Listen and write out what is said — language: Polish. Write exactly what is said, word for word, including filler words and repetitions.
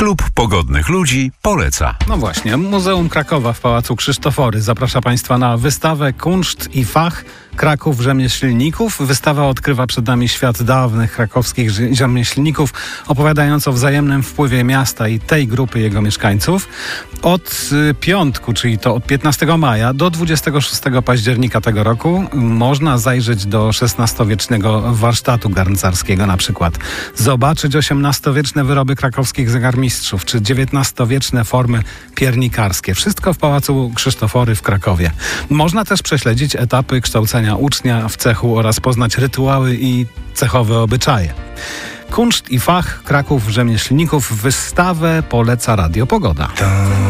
Klub Pogodnych Ludzi poleca. No właśnie, Muzeum Krakowa w Pałacu Krzysztofory zaprasza Państwa na wystawę Kunszt i Fach Kraków Rzemieślników. Wystawa odkrywa przed nami świat dawnych krakowskich rzemieślników, opowiadając o wzajemnym wpływie miasta i tej grupy jego mieszkańców. Od piątku, czyli to od piętnastego maja do dwudziestego szóstego października tego roku można zajrzeć do szesnastowiecznego warsztatu garncarskiego na przykład. Zobaczyć osiemnastowieczne wyroby krakowskich zegarmistrzów, czy dziewiętnastowieczne formy piernikarskie. Wszystko w Pałacu Krzysztofory w Krakowie. Można też prześledzić etapy kształcenia ucznia w cechu oraz poznać rytuały i cechowe obyczaje. Kunszt i Fach Kraków Rzemieślników. Wystawę poleca Radio Pogoda.